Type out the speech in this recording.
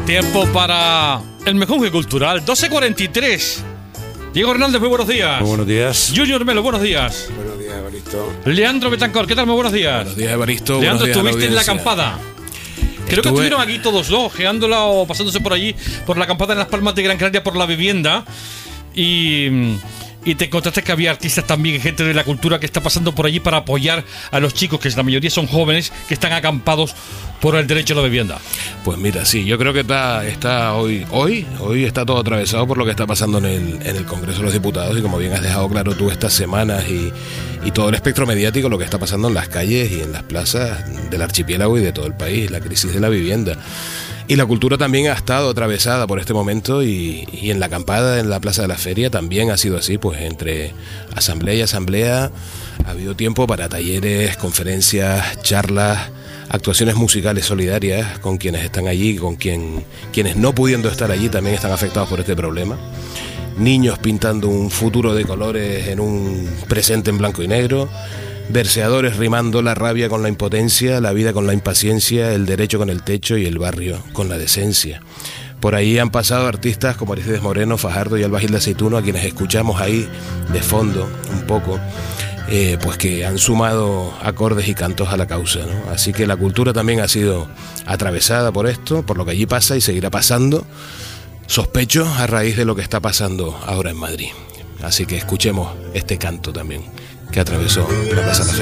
Tiempo para el mejunje cultural, 12:43. Diego Hernández, muy buenos días. Muy buenos días. Junior Melo, buenos días. Buenos días, Evaristo. Leandro Betancor, ¿qué tal? Muy buenos días. Buenos días, Evaristo. Leandro, Buenos días, estuviste en la acampada. Creo que estuvieron aquí todos dos, geándola o pasándose por allí, por la acampada en Las Palmas de Gran Canaria, por la vivienda. Y te encontraste que había artistas también, gente de la cultura que está pasando por allí para apoyar a los chicos, que la mayoría son jóvenes, que están acampados por el derecho a la vivienda. Pues mira, sí, yo creo que está hoy está todo atravesado por lo que está pasando en el Congreso de los Diputados, y como bien has dejado claro tú estas semanas y todo el espectro mediático, lo que está pasando en las calles y en las plazas del archipiélago y de todo el país, la crisis de la vivienda. Y la cultura también ha estado atravesada por este momento, y en la acampada, en la Plaza de la Feria, también ha sido así, pues entre asamblea y asamblea ha habido tiempo para talleres, conferencias, charlas, actuaciones musicales solidarias con quienes están allí, con quienes no pudiendo estar allí también están afectados por este problema. Niños pintando un futuro de colores en un presente en blanco y negro. Verseadores rimando la rabia con la impotencia, la vida con la impaciencia, el derecho con el techo y el barrio con la decencia. Por ahí han pasado artistas como Aristides Moreno, Fajardo y Alba Gil de Aceituno, a quienes escuchamos ahí de fondo un poco, pues que han sumado acordes y cantos a la causa, ¿no? Así que la cultura también ha sido atravesada por esto, por lo que allí pasa y seguirá pasando, sospecho, a raíz de lo que está pasando ahora en Madrid. Así que escuchemos este canto también que atravesó la Plaza de la Feria.